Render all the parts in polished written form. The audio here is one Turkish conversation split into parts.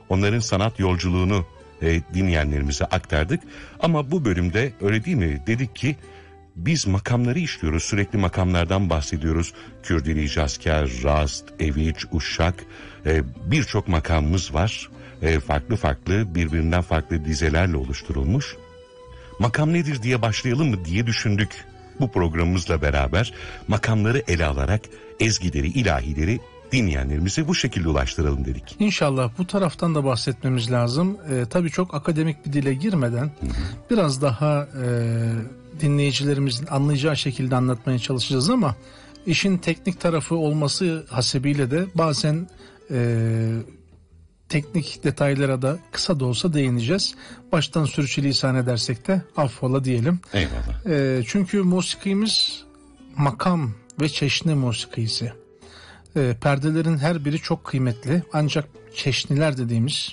onların sanat yolculuğunu dinleyenlerimize aktardık. Ama bu bölümde öyle değil mi? Dedik ki biz makamları işliyoruz. Sürekli makamlardan bahsediyoruz. Kürdili, Cazker, Rast, Eviç, Uşak, birçok makamımız var. Farklı farklı, birbirinden farklı dizelerle oluşturulmuş. Makam nedir diye başlayalım mı diye düşündük. Bu programımızla beraber makamları ele alarak ezgileri, ilahileri dinleyenlerimize bu şekilde ulaştıralım dedik. İnşallah bu taraftan da bahsetmemiz lazım. Tabii çok akademik bir dile girmeden biraz daha dinleyicilerimizin anlayacağı şekilde anlatmaya çalışacağız ama işin teknik tarafı olması hasebiyle de bazen teknik detaylara da kısa da olsa değineceğiz. Baştan sürçülisan edersek de affola diyelim. Eyvallah. Çünkü musikimiz makam ve çeşni musikisi. Perdelerin her biri çok kıymetli. Ancak çeşniler dediğimiz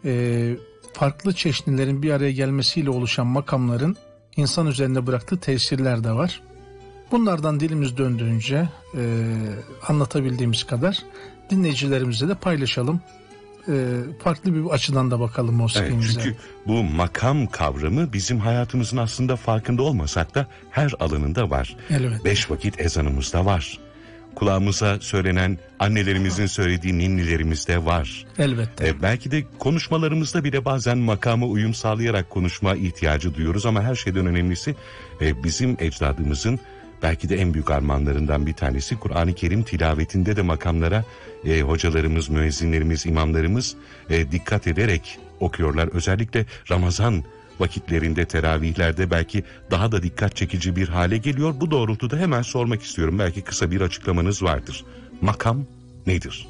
farklı çeşnilerin bir araya gelmesiyle oluşan makamların insan üzerinde bıraktığı tesirler de var. Bunlardan dilimiz döndüğünce anlatabildiğimiz kadar dinleyicilerimizle de paylaşalım. Farklı bir açıdan da bakalım musikimize. Evet, çünkü bu makam kavramı bizim hayatımızın aslında farkında olmasak da her alanında var. Elbette. 5 vakit ezanımızda var. Kulağımıza söylenen annelerimizin söylediği ninnilerimizde var. Elbette. Belki de konuşmalarımızda bile bazen makama uyum sağlayarak konuşma ihtiyacı duyuyoruz ama her şeyden önemlisi bizim ecdadımızın belki de en büyük armağanlarından bir tanesi Kur'an-ı Kerim tilavetinde de makamlara hocalarımız, müezzinlerimiz, imamlarımız dikkat ederek okuyorlar. Özellikle Ramazan vakitlerinde, teravihlerde belki daha da dikkat çekici bir hale geliyor. Bu doğrultuda hemen sormak istiyorum. Belki kısa bir açıklamanız vardır. Makam nedir?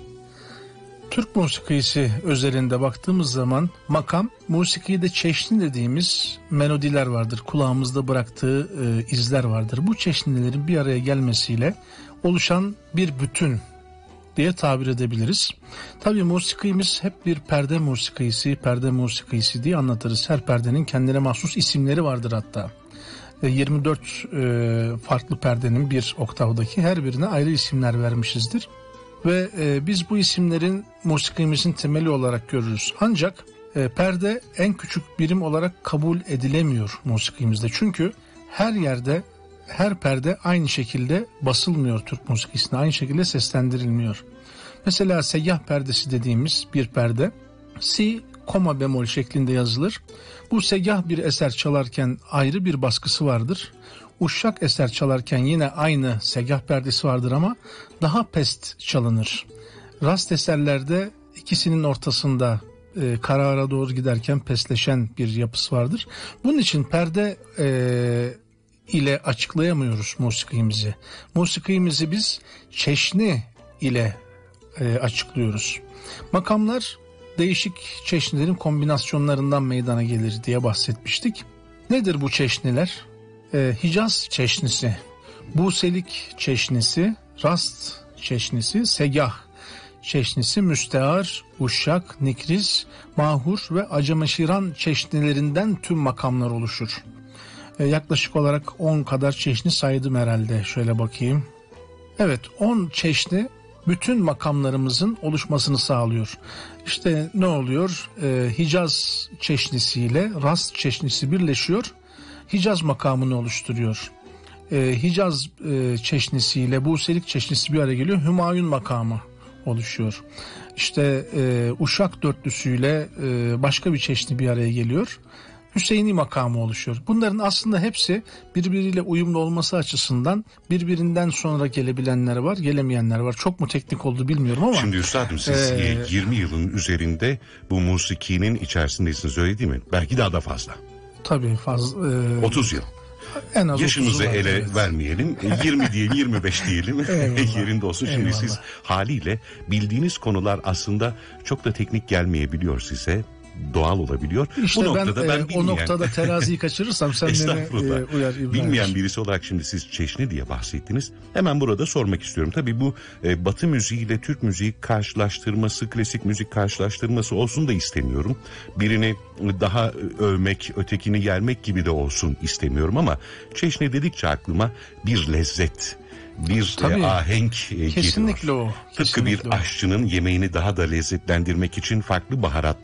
Türk musikisi özelinde baktığımız zaman makam, musikide çeşni dediğimiz melodiler vardır. Kulağımızda bıraktığı izler vardır. Bu çeşnilerin bir araya gelmesiyle oluşan bir bütün diye tabir edebiliriz. Tabii musikimiz hep bir perde musikisi diye anlatırız. Her perdenin kendine mahsus isimleri vardır hatta. 24 farklı perdenin bir oktavdaki her birine ayrı isimler vermişizdir. Ve biz bu isimlerin musikimizin temeli olarak görürüz. Ancak perde en küçük birim olarak kabul edilemiyor musikimizde. Çünkü her yerde her perde aynı şekilde basılmıyor Türk musikisinde. Aynı şekilde seslendirilmiyor. Mesela seyyah perdesi dediğimiz bir perde si, koma bemol şeklinde yazılır. Bu seyyah bir eser çalarken ayrı bir baskısı vardır. Uşak eser çalarken yine aynı seyyah perdesi vardır ama daha pest çalınır. Rast eserlerde ikisinin ortasında karara doğru giderken pestleşen bir yapısı vardır. Bunun için perde ile açıklayamıyoruz musikimizi. Musikimizi biz çeşni ile açıklıyoruz. Makamlar değişik çeşnilerin kombinasyonlarından meydana gelir diye bahsetmiştik. Nedir bu çeşniler? Hicaz çeşnisi, Buselik çeşnisi, Rast çeşnisi, Segah çeşnisi, Müstear, Uşak, Nikriz, Mahur ve Acemeşiran çeşnilerinden tüm makamlar oluşur. Yaklaşık olarak 10 kadar çeşni saydım herhalde. Şöyle bakayım. Evet, 10 çeşni bütün makamlarımızın oluşmasını sağlıyor. İşte ne oluyor? Hicaz çeşnisiyle Rast çeşnisi birleşiyor. Hicaz makamını oluşturuyor. Hicaz çeşnisiyle Buselik çeşnisi bir araya geliyor. Hümayun makamı oluşuyor. İşte Uşak dörtlüsüyle başka bir çeşni bir araya geliyor. Hüseyini makamı oluşuyor. Bunların aslında hepsi birbiriyle uyumlu olması açısından birbirinden sonra gelebilenler var, gelemeyenler var. Çok mu teknik oldu bilmiyorum ama. Şimdi üstadım siz 20 yılın üzerinde bu musikinin içerisindesiniz, öyle değil mi? Belki daha da fazla. Tabii fazla. 30 yıl. En az yaşınızı ele evet. vermeyelim. 20 diyelim, 25 diyelim. Yerinde olsun. Şimdi Eyvallah. siz haliyle bildiğiniz konular aslında çok da teknik gelmeyebiliyor size. Doğal olabiliyor. İşte bu noktada ben o noktada teraziyi kaçırırsam sen beni uyar İbrahim. Bilmeyen birisi olarak şimdi siz çeşni diye bahsettiniz. Hemen burada sormak istiyorum. Tabii bu Batı müziği ile Türk müziği karşılaştırması, klasik müzik karşılaştırması olsun da istemiyorum. Birini daha övmek, ötekini yermek gibi de olsun istemiyorum ama çeşni dedikçe aklıma bir lezzet, bir ahenk kesinlikle geliyor. o. Tıpkı bir aşçının yemeğini daha da lezzetlendirmek için farklı baharatlar